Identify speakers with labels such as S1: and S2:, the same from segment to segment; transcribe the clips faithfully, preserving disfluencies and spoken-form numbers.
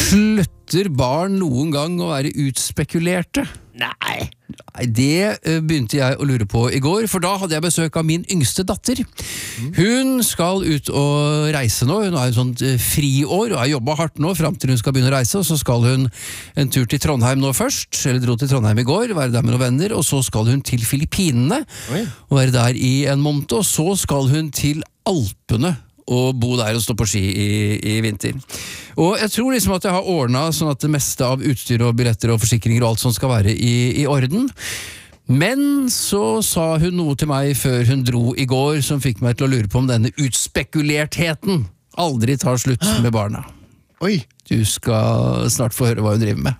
S1: Slutter barn noen gang å være utspekulerte?
S2: Nei.
S1: Nei, det begynte jeg å lure på i går, for da hadde jeg besøk av min yngste datter. Hun skal ut og reise nå, hun har en sånn friår, og har jobbet hardt nå, frem til hun skal begynne å reise, og så skal hun en tur til Trondheim nå først, eller dro til Trondheim i går, være der med noen venner, og så skal hun til Filippinene,
S2: Oi.
S1: og være der i en måned, og så skal hun til Alpene, og bo der og stå på ski i, i vinter. Og jeg tror liksom at jeg har ordnet sånn at det meste av utstyr og billetter og forsikringer og alt sånt skal være i, i orden. Men så sa hun noe til meg før hun dro i går som fikk meg til å lure på om denne utspekulertheten aldri tar slutt med barna.
S2: Oi.
S1: Du skal snart få høre hva hun driver med.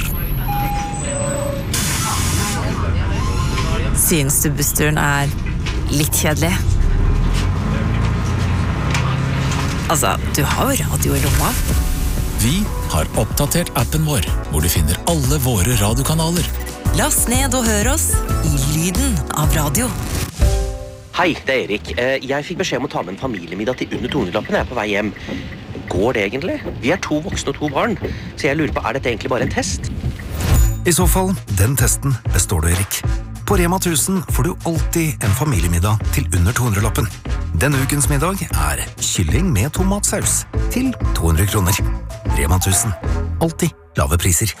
S3: Synes du bussturen er litt kjedelig? Altså, du har jo radio i lomma.
S4: Vi har oppdatert appen vår, hvor du finner alle våre radiokanaler.
S3: Last ned og hør oss i lyden av radio.
S5: Hei, det er Erik. Jeg fikk beskjed om å ta med en familiemiddag til under to hundre-lappen. Jeg er på vei hjem. Går det egentlig? Vi er to voksne og to barn, så jeg lurer på, er dette egentlig bare en test?
S6: I så fall, den testen består du, Erik. På Rema tusen får du alltid en familiemiddag til under to hundre-lappen. Denne ukens middag er kylling med tomatsaus til to hundre kroner. Rema tusen. Alltid lave priser.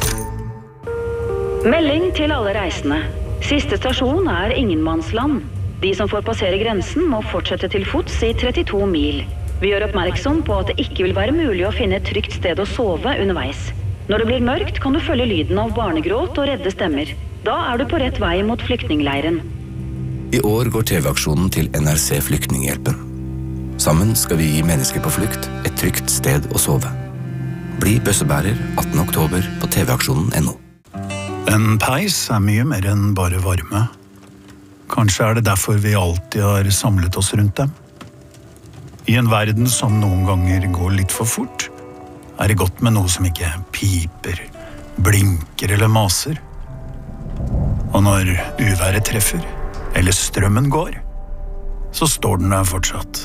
S7: Melding til alle reisende. Siste stasjon er Ingenmannsland. De som får passere grensen må fortsette til fots i trettito mil. Vi gjør oppmerksom på at det ikke vil være mulig å finne et trygt sted å sove underveis. Når det blir mørkt kan du følge lyden av barnegråt og redde stemmer. Da er du på rett vei mot flyktningleiren.
S8: I år går T V-aksjonen til N R C Flyktninghjelpen. Sammen skal vi gi mennesker på flukt et trygt sted å sove. Bli bøssebærer attende oktober på tvaksjonen punktum no.
S9: En peis er mye mer enn bare varme. Kanskje er det derfor vi alltid har samlet oss rundt dem. I en verden som noen ganger går litt for fort, er det godt med noe som ikke piper, blinker eller maser. Og når uværet treffer, eller strømmen går, så står den der fortsatt.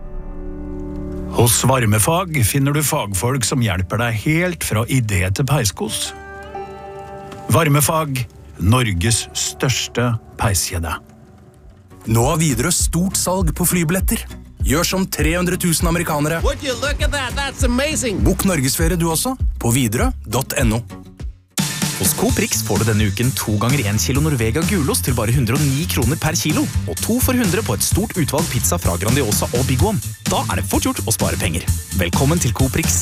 S9: Hos Varmefag finner du fagfolk som hjelper deg helt fra idé til peiskos. Varmefag, Norges største peiskjede.
S4: Nå har Widerøe stort salg på flybilletter. Gjør som tre hundre tusen amerikanere.
S2: Would you look at that? That's amazing.
S4: Bok Norgesferie du også, på widerøe punktum no.
S10: Hos Coop Rix får du denne uken to ganger en kilo Norvega gulost til bare hundre og ni kroner per kilo, og to for hundre på et stort utvalg pizza fra Grandiosa og Big One. Da er det fort gjort å spare penger. Velkommen til Coop Rix.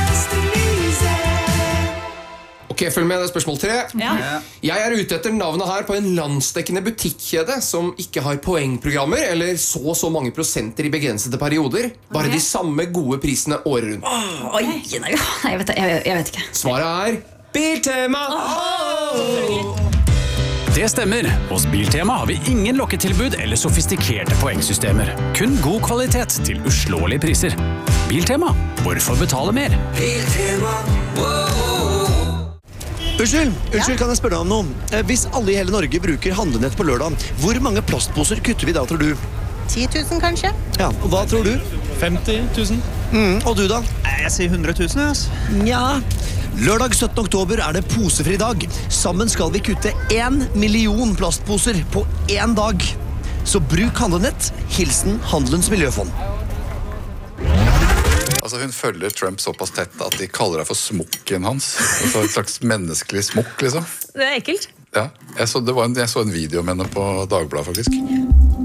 S11: Ok, følg med, det er spørsmål tre.
S12: Ja.
S11: Jeg er ute etter navnet her på en landsdekkende butikkjede som ikke har poengprogrammer, eller så og så mange prosenter i begrensede perioder. Bare
S12: Ok.
S11: de samme gode prisene året rundt.
S12: Åh, oi, nei, jeg vet, jeg, jeg vet ikke.
S11: Svaret er Biltema!
S10: Det stemmer. Hos Biltema har vi ingen lokketilbud eller sofistikerte poengsystemer. Kun god kvalitet til uslåelige priser. Biltema. Hvorfor betale mer?
S2: Biltema.
S13: Unnskyld, unnskyld, kan jeg spørre deg om noe? Eh, Hvis alle i hele Norge bruker handlenett på lørdag, hvor mange plastposer kutter vi da, tror du?
S14: ti tusen kanskje?
S13: Ja, og hva tror du?
S15: femti tusen.
S13: Mm, og du da?
S15: Jeg sier hundre tusen, ass.
S13: Nja. Lørdag syttende oktober er det posefri dag. Sammen skal vi kutte en million plastposer på en dag. Så bruk handlenett. Hilsen Handelens Miljøfond.
S16: Altså Hun følger Trump såpass tett at de kaller deg for smokken hans. Altså et slags menneskelig smokk, liksom.
S12: Det er ekkelt.
S16: Ja, jeg så, det var en, jeg så en video med henne på Dagbladet, faktisk.